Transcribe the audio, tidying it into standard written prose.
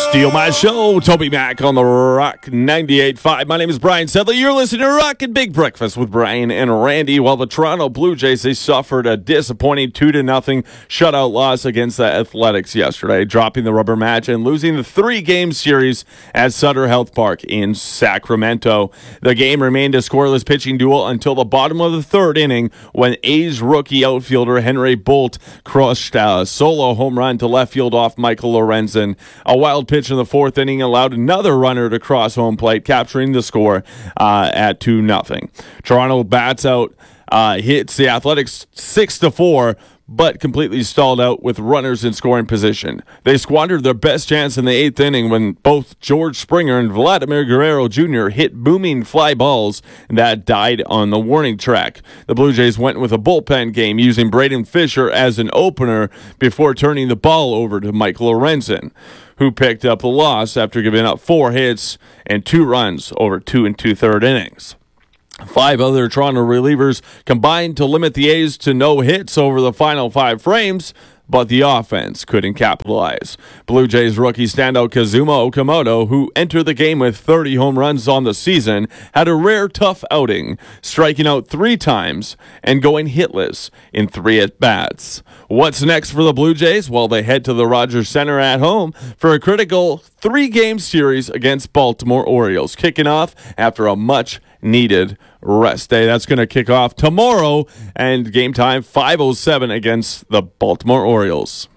Steal My Show, Toby Mac on the Rock 98.5. My name is Brian Sedley. You're listening to Rock and Big Breakfast with Brian and Randy. While the Toronto Blue Jays, they suffered a disappointing 2-0 shutout loss against the Athletics yesterday, dropping the rubber match and losing the 3-game series at Sutter Health Park in Sacramento. The game remained a scoreless pitching duel until the bottom of the third inning when A's rookie outfielder Henry Bolt crushed a solo home run to left field off Michael Lorenzen. A wild pitch in the fourth inning allowed another runner to cross home plate, capturing the score at 2-0. Toronto bats out, hits the Athletics 6-4, but completely stalled out with runners in scoring position. They squandered their best chance in the eighth inning when both George Springer and Vladimir Guerrero Jr. hit booming fly balls that died on the warning track. The Blue Jays went with a bullpen game using Braden Fisher as an opener before turning the ball over to Michael Lorenzen, who picked up the loss after giving up 4 hits and 2 runs over 2 2/3 innings. 5 other Toronto relievers combined to limit the A's to no hits over the final 5 frames, but the offense couldn't capitalize. Blue Jays rookie standout Kazuma Okamoto, who entered the game with 30 home runs on the season, had a rare tough outing, striking out 3 times and going hitless in 3 at-bats. What's next for the Blue Jays? Well, they head to the Rogers Center at home for a critical 3-game series against Baltimore Orioles, kicking off after a much-needed rest day. That's going to kick off tomorrow, and game time 5:07 against the Baltimore Orioles.